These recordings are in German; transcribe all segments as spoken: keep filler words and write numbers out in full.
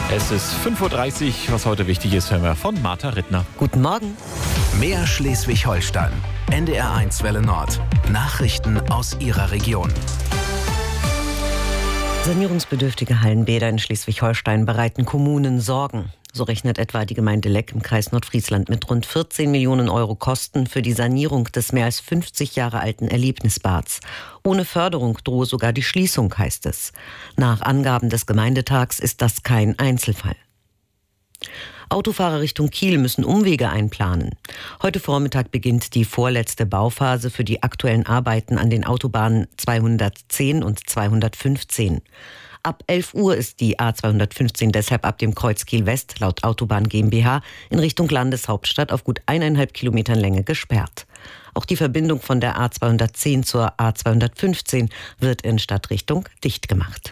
Es ist fünf Uhr dreißig, was heute wichtig ist, hören wir von Martha Rittner. Guten Morgen. Mehr Schleswig-Holstein. N D R eins Welle Nord. Nachrichten aus Ihrer Region. Sanierungsbedürftige Hallenbäder in Schleswig-Holstein bereiten Kommunen Sorgen. So rechnet etwa die Gemeinde Leck im Kreis Nordfriesland mit rund vierzehn Millionen Euro Kosten für die Sanierung des mehr als fünfzig Jahre alten Erlebnisbads. Ohne Förderung drohe sogar die Schließung, heißt es. Nach Angaben des Gemeindetags ist das kein Einzelfall. Autofahrer Richtung Kiel müssen Umwege einplanen. Heute Vormittag beginnt die vorletzte Bauphase für die aktuellen Arbeiten an den Autobahnen zweihundertzehn und zweihundertfünfzehn. Ab elf Uhr ist die A zweihundertfünfzehn deshalb ab dem Kreuz Kiel West laut Autobahn GmbH in Richtung Landeshauptstadt auf gut eineinhalb Kilometern Länge gesperrt. Auch die Verbindung von der A zweihundertzehn zur A zweihundertfünfzehn wird in Stadtrichtung dicht gemacht.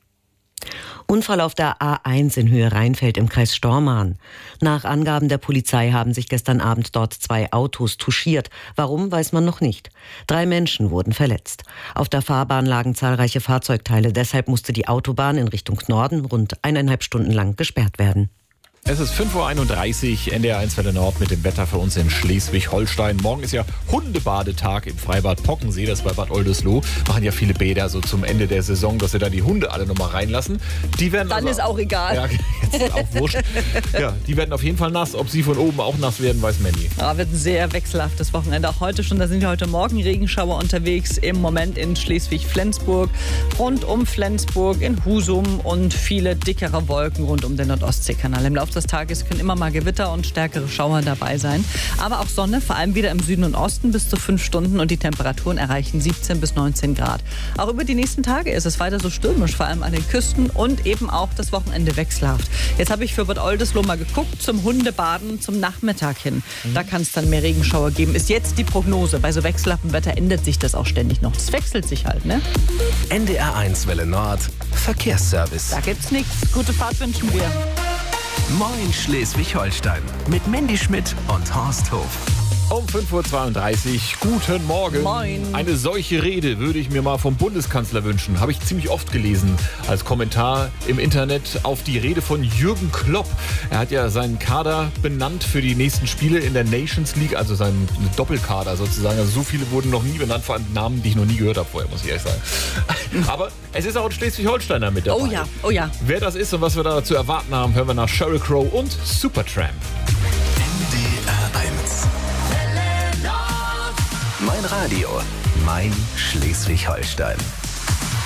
Unfall auf der A eins in Höhe Rheinfeld im Kreis Stormarn. Nach Angaben der Polizei haben sich gestern Abend dort zwei Autos touchiert. Warum, weiß man noch nicht. Drei Menschen wurden verletzt. Auf der Fahrbahn lagen zahlreiche Fahrzeugteile. Deshalb musste die Autobahn in Richtung Norden rund eineinhalb Stunden lang gesperrt werden. Es ist fünf Uhr einunddreißig, N D R eins Welle Nord mit dem Wetter für uns in Schleswig-Holstein. Morgen ist ja Hundebadetag im Freibad Pockensee, das ist bei Bad Oldesloe. Machen ja viele Bäder so zum Ende der Saison, dass sie da die Hunde alle nochmal reinlassen. Die werden Dann also, ist auch egal. Ja, jetzt ist auch wurscht. Ja, die werden auf jeden Fall nass. Ob sie von oben auch nass werden, weiß Manny. Ja, wird ein sehr wechselhaftes Wochenende. Auch heute schon, da sind ja heute Morgen Regenschauer unterwegs. Im Moment in Schleswig-Flensburg, rund um Flensburg, in Husum und viele dickere Wolken rund um den Nordostseekanal. Im Laufe des Tages können immer mal Gewitter und stärkere Schauer dabei sein. Aber auch Sonne, vor allem wieder im Süden und Osten bis zu fünf Stunden und die Temperaturen erreichen siebzehn bis neunzehn Grad. Auch über die nächsten Tage ist es weiter so stürmisch, vor allem an den Küsten und eben auch das Wochenende wechselhaft. Jetzt habe ich für Bad Oldesloe mal geguckt zum Hundebaden zum Nachmittag hin. Da kann es dann mehr Regenschauer geben. Ist jetzt die Prognose. Bei so wechselhaftem Wetter ändert sich das auch ständig noch. Das wechselt sich halt, ne? N D R eins Welle Nord. Verkehrsservice. Da gibt's nichts. Gute Fahrt wünschen wir. Moin Schleswig-Holstein. Mit Mandy Schmidt und Horst Hof. Um fünf Uhr zweiunddreißig, guten Morgen. Moin. Eine solche Rede würde ich mir mal vom Bundeskanzler wünschen. Habe ich ziemlich oft gelesen als Kommentar im Internet auf die Rede von Jürgen Klopp. Er hat ja seinen Kader benannt für die nächsten Spiele in der Nations League, also seinen Doppelkader sozusagen. Also so viele wurden noch nie benannt, vor allem Namen, die ich noch nie gehört habe vorher, muss ich ehrlich sagen. Aber es ist auch ein Schleswig-Holsteiner mit dabei. Oh ja, oh ja. Wer das ist und was wir da zu erwarten haben, hören wir nach Sheryl Crow und Supertramp. N D R eins. Mein Radio, mein Schleswig-Holstein.